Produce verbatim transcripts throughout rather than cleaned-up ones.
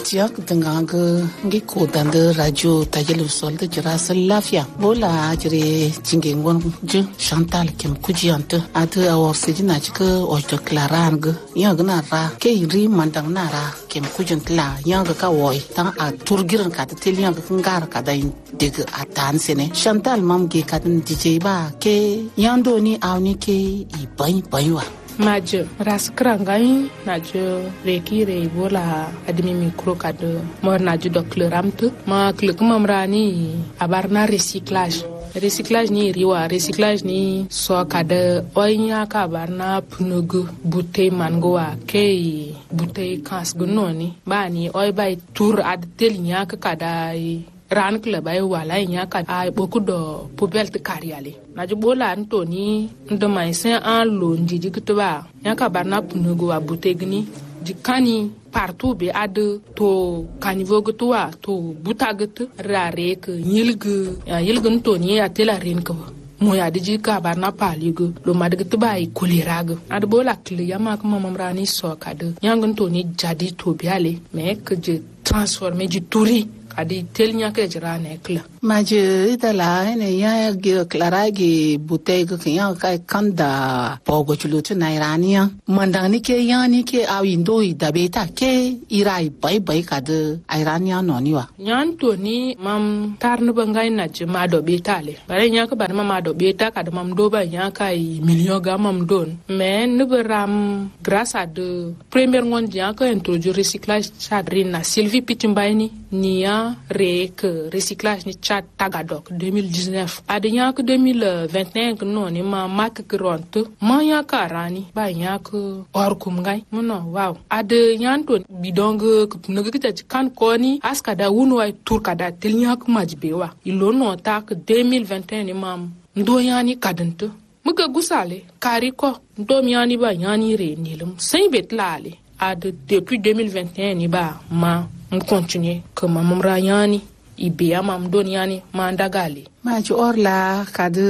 tiyak dengan ke ngi ko dan de radio tajelu sol de jira lafiya bola jire jingen gon je Chantal kem kujiyanta atu awor sejina chika oito klaran ge yang na ra ke ri mandang na ra kem kujin tla yang ka woi tan a turgiran ka tel yang ka ngar ka dai de atan sene Chantal mam ge ka din D J ba ke yando ni awni ke i bai bai wa Majo raskrangai najo reki re bola admi micro kado mor najo dokleramtu ma klek mamrani abarna recyclage recyclage ni riwa recyclage ni so kada onya ka barna pnugu bute mangoa ke bute kas gunoni bani oy bay tour ad telnya ka kada ran kle bay wala nya ka ay boku do poubelle te kariale na jubola antoni ndo mai sen an londi dikutba nya ka barna pnugu wa butegni dikani partout be ad to kanivogo to wa to butagat rare ke yilgu yilgun to ni atela ren ko moya diji ka barna paligo lo madgat bay koleraga ad bola kle yama ko mamrani so kad nyangun to ni jadi to biale me ke je transformer du touri adi telnya ke jira ne kla maje idala ene ya ge klara ge butey ge ya kai kanda pogo chulutu na irania mandani ke yani ke awindo idabeta ke irai bai bai kad irania noniwa nyan to ni mam tarnu bangai na je mado betale bare nya ka bar mama do beta kad mam do ba nya kai million ga mam don mais ne beram grâce à de premier ngon nya ka introduire recyclage chadrin na Sylvie Pitimbaini niya rek recyclage ni chat tagadok deux mille dix-neuf adnya que deux mille vingt et un non ni ma mak gront ma ya karani ba ya ko or kum ngai no wow ad nyanto bidong no gita kan ko ni aska da wuno ay tour kada tel nya ko majbe wa ilo no ta que deux mille vingt et un ni mam ndo yani kadanta muga gusale kari ko ndo yani ba yani re nilum sai betlale ad depuis deux mille vingt et un ni ba ma on continue comme mam rayani ibia mam doniani mandagali maji orla kadu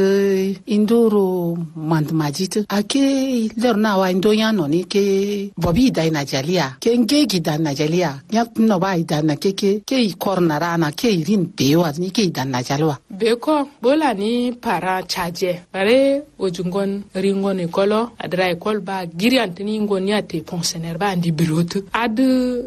indoro mand majit ake lerna wa indoya no ni ke bobi dai najalia ke ngegi dan najalia yak no bai dan na ke ke ke korna rana ke rin bewa ni ke dan najalwa beko bola ni para chaje bare ojungon ringon ekolo adra ekol ba giriantini ngoni ate pensionnaire ba ndi birotu ad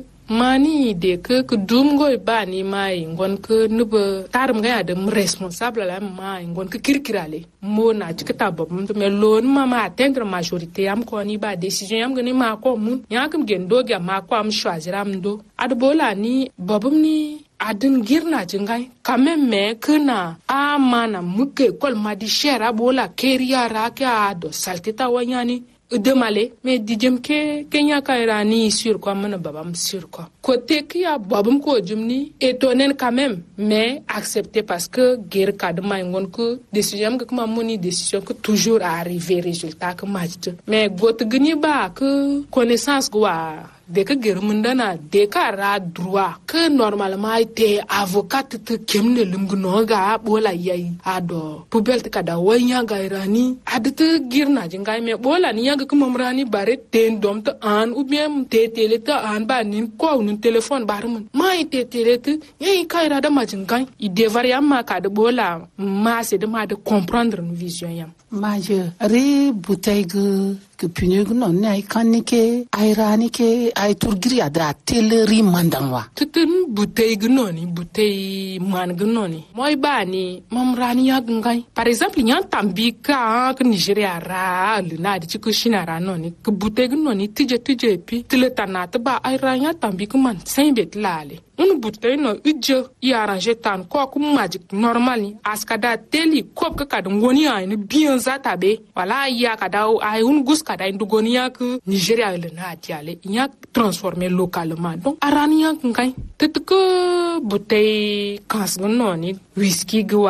mani de ke ke dum goy bani mai ngon ke nuba tarum ga adam responsable la mai ngon ke kirkirale mo na tikata bob mum me lon mama atteindre majorité am ko ni ba décision am gani ma ko mun yakam gendo ga ma ko am choisir am do ad bola ni bobum ni adin girna jingai kame me kana amana muke kol madi shera bola keria ra ka ado saltita wanyani demale mais dijem ke kenya kairani sur quoi mon babam sur quoi côté qui a babam ko jumni étonné quand même mais accepté parce que guerre cadre ma ngon ko décision que ma moni décision que toujours arriver résultat que match mais got gni ba que connaissance quoi de que guerre mundana de ka ra droit que normalement été avocat te kemne lumgno ga bola yayi ado poubelle ka da wanya ga irani adte girna jinga me bola ni yanga kuma mrani bare ten dom ta an ou bien te tele ta an ba nin ko nun téléphone bar mun mai te tele te yayi kaira da majinga i devaria ma ka de bola ma c'est de ma de comprendre une vision yam maje re butaygu que punyegu non ne ay kanike ay ranike ay turgiri ada teleri mandangwa tutun butey gnoni butey man gnoni moy bani mam rani yag ngai par exemple nyan tambi ka que Nigeria ra le na di ku shinara noni que butey gnoni tije tije pi tile tanata ba ay ranya tambi ku man sainbet lale un butey no uje i arranger tan ko ku magic normally askada teli kop ka kad ngoni ay ni bien zata be wala ya kada ay un gus kada indugoni yak Nigeria le na tiale yak transformer localement donc arania ngai tetke butey kas gnoni whisky gwa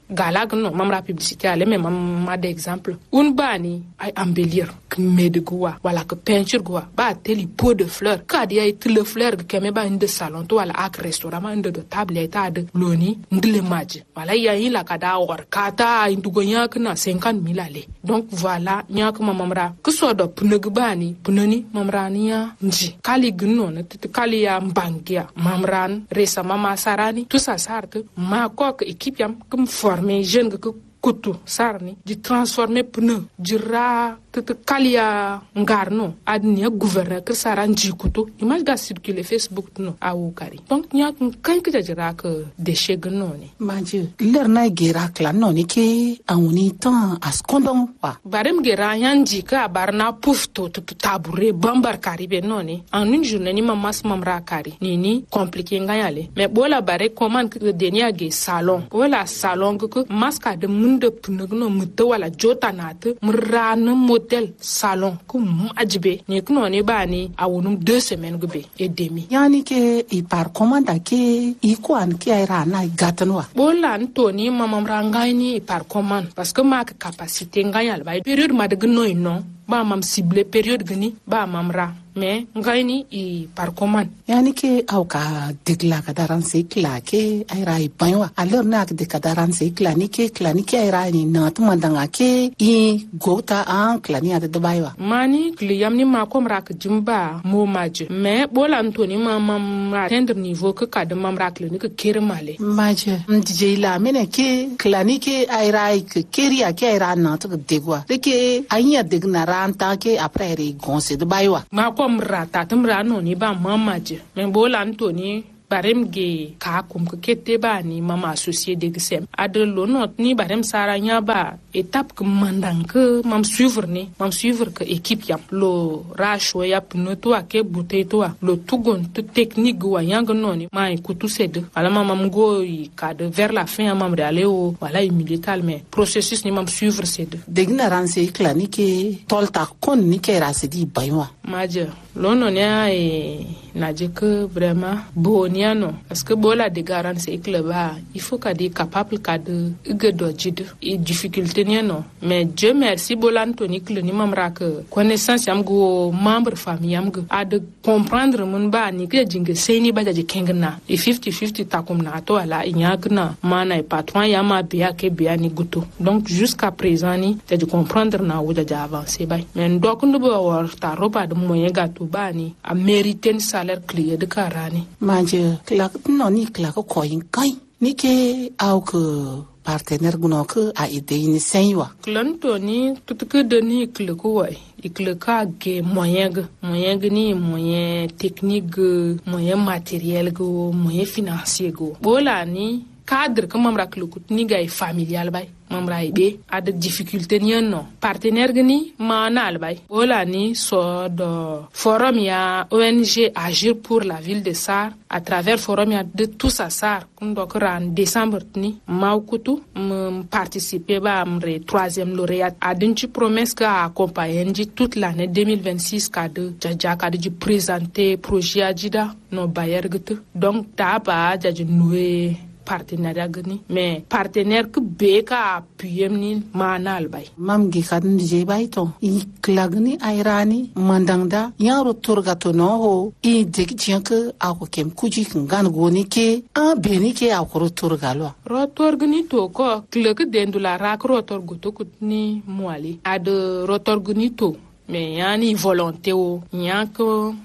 galag no mamra publicité ale mais mam ma d'exemple un bani ay embellir que mede goa wala que peinture goa ba teli pot de fleurs ka dia it le fleur que me ba inde salon to wala ak restaurant ma inde de table eta de loni ndile maji wala ya yin la kada or kata indugo yak na cinquante mille ale donc voilà nyak mamra que so do pneg bani pneni mamra niya nji kali gno na tit kali ya mbangia mamran resa mama sarani tout ça sarte ma kok équipe yam comme former jeune que kutu sarni di transformer pneu di ra tete kalia ngarno adnia gouverneur que sara nji kutu image ga circuler Facebook no awu kari donc nya kan ka jira que déchet gnoni manje ler na gera kla noni ke awuni tan askondon wa barem gera yanji ka barna pufto to tabure bambar karibe noni en une journée ni mamas mamra kari ni ni compliqué ngayale mais bola bare commande que denia ge salon wala salon que maska de munde pnugno muto wala jota nat mrana model salon ku majbe ni kuno ni bani awunum deux semaines gbe et demi yani ke i par commande ke i kwan ke ay rana gatanwa bola ntoni mamam rangay ni par commande parce que ma capacité ngayal bay période ma de gno non ba mam ciblé période gni ba mam ra mais ngayni i par commande yani ke au ka degla ka daran se kla ke ay rai banwa alors na de ka daran se kla ni ke kla ni ke ay rai ni na to mandanga ke i gota an kla ni ade baywa mani kliyam ni ma kom rak jimba mo maje mais bola ntoni mamam atteindre niveau que ka de mam rak ni ke kermale maje mdije la mene ke kla ni ke ay rai ke keria ke ay rai na to degwa de ke anya degna ranta ke après ri gonse de baywa ma kom rata tumra no ni ba mamaje men bola ntoni barem ge ka kum ke kete ba ni mama associé de gsem adelo not ni barem sara nya ba étape que mandang que mam suivre ni mam suivre que équipe yam lo rasho ya pno to ake bouteille to lo tugon to technique wa yang noni ma ikutu sed ala mam go i ka de vers la fin mam d'aller au voilà milital mais processus ni mam suivre sed d'ignorance clinique tolta kon ni kera sedi baywa maje lo no nya e naje que vraiment boniano parce que bola de garance e club il faut qu'a des capable qu'a de gedojid et difficulté non mais Dieu merci bola Anthony que ni mamra que connaissance yam go membre famille yam go a de comprendre mun ba ni que jinge seni ba jaje kengna e fifty fifty takum na to ala inyagna mana e patron yama bia ke bia ni guto donc jusqu'à présent ni de comprendre na wo jaje avancer bay mais ndok ndo war ta roba de moyen gato ba ni a mériter un salaire clé de karani manje kla no ni kla ko koyin kai ni ke au que partenaire guno que a aidé ni senwa klanto ni tout que de ni kle ko way ikle ka ge moyen ge moyen ge ni moyen technique moyen matériel go moyen financier go bola ni cadre que mamra klukut ni gay familial bay mamra ibe a de difficulté ni non partenaire ni manal bay wala ni so do forum ya O N G agir pour la ville de Sar à travers forum ya de tout ça Sar kundo ran décembre ni maukutu m participer ba amre troisième lauréat a dinchi promesse ka accompagner toute l'année deux mille vingt-six ka de jaja ka de présenter projet ajida no bayer gute donc ta ba jaji noué partenariat gani mais partenaire que beka appuyé ni manal bay mam gi khadan je bay to i klagni airani mandangda yaro turgato no ho i deg jianke ako kem kuji ngan goni ke a beni ke akoro turgalo rotor gni to ko klek dendula rak rotor goto kutni mwali ad rotor gni to mais yani volonté o nyak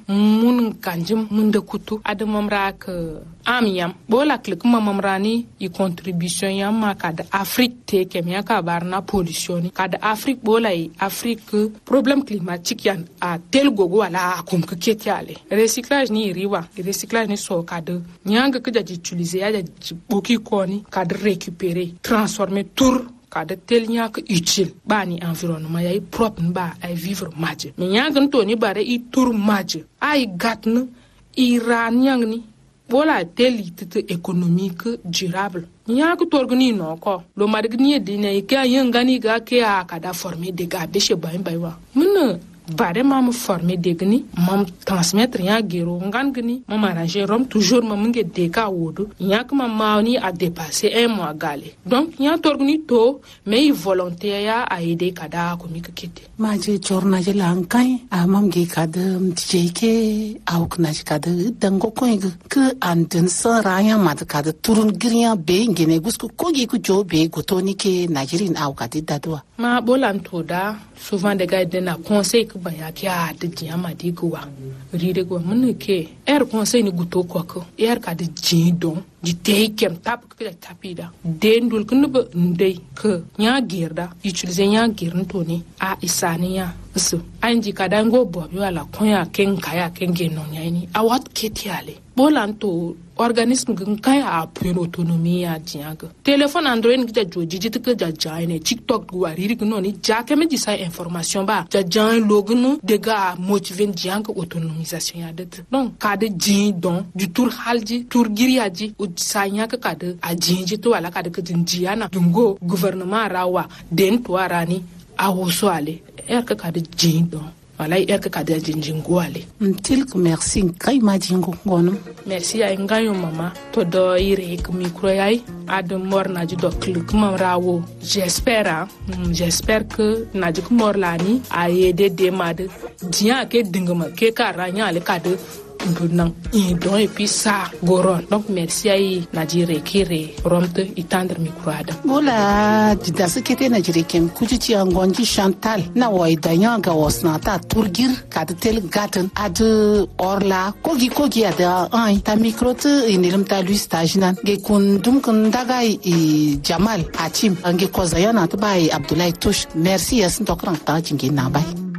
mun kanjim mun de kutu adamam rak am yam bola klek mamam rani i contribution yam ma kad Afrique te kem yaka barna pollution kad Afrique bola i Afrique problème climatique yan a tel gogo wala kum ke ketiale recyclage ni riwa recyclage ni so kad nyanga ke ja utiliser ya boki koni kad récupérer transformer tour kada tel nyak utile bani environnement yai propre ba ay vivre maje mais nyak nto ni bare i tour maje ay gatna iran yang ni bola tel tite économique durable nyak torgni no ko lo margni de ne ke yangani ga ke a kada former de ga beshe bay baywa mun bare mam former degni mam transmettre ya gero ngan gni mam arranger rom toujours mam nge deka wodo yak mam mauni a dépasser un mois galé donc ya torgni to mais volontaire ya a aider kada ko mi kete ma je chorna je lankai a mam ge kada mtjeke au kna kada dango ko ngi ke anden sa raya mat kada turun griya be ngene gusku ko gi ku jo be gotoni ke najirin au kada dadwa ma bolan to da souvent des gars na conseil que ba ya kya de diama di gwa rire gwa mun ke er conseil ni guto ko ko er ka de jidon di tay kem tap ko la tapida dendul kun ba ndey ke nya gerda utiliser nya girin to ni a isaniya so anji kadango bo bi wala konya ken kaya ken genon yani a wat ketiale bolan to organisme gan kaya a point autonomie ya diaga téléphone android ki da joji jit ke da jaine tiktok gwa riri ko ni jake me di sa information ba da jan logno de ga motiver dianga autonomisation ya det donc ka de jin don du tour halji tour giriaji o sanya ka ka de a jinji to wala ka de ka jinjiana dungo gouvernement rawa den to arani a woso ale er ka ka de jin don wala er ka ka de jinjin gwale mtil ko merci kai ma jingo ngono merci ay ngayo mama to do ire ko micro yai ad morna ji do click mam rawo j'espère mm, j'espère que na ji ko morlani aye de de mad dia ke dingama ke ka ranya le ka de non et donc et puis ça goron donc merci ay najire kire romte itandre micro adam bola dida sekete najire kem kujici angonji Chantal na wai danya ga wasna ta turgir ka de tel gaten ad orla kogi kogi ada ay ta micro te inilim ta lui stage nan ge kun dum kun daga i Jamal Hatim nge kozayana ta bai Abdoulaye Touche merci yasin tokran ta jingi na bai